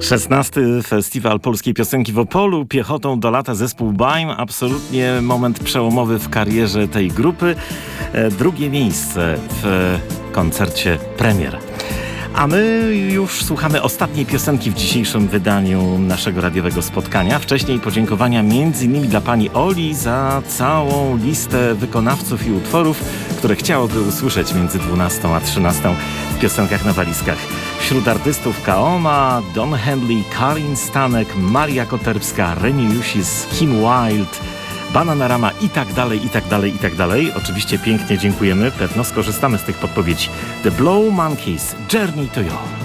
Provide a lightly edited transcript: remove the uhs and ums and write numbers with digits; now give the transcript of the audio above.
16. Festiwal Polskiej Piosenki w Opolu. Piechotą do lata zespół BAIM. Absolutnie moment przełomowy w karierze tej grupy. Drugie miejsce w koncercie premier. A my już słuchamy ostatniej piosenki w dzisiejszym wydaniu naszego radiowego spotkania. Wcześniej podziękowania m.in. dla pani Oli za całą listę wykonawców i utworów, które chciałoby usłyszeć między 12 a 13 w piosenkach na walizkach. Wśród artystów Kaoma, Don Henley, Karin Stanek, Maria Koterbska, Reni Jusis, Kim Wilde, Bananarama i tak dalej, i tak dalej, i tak dalej. Oczywiście pięknie dziękujemy. Pewno skorzystamy z tych podpowiedzi. The Blow Monkeys, Journey to You.